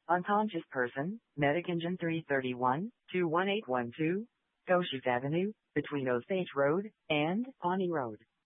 Unconscious person, Medic Engine 331, 21812, Goshut Avenue, between Osage Road and Pawnee Road.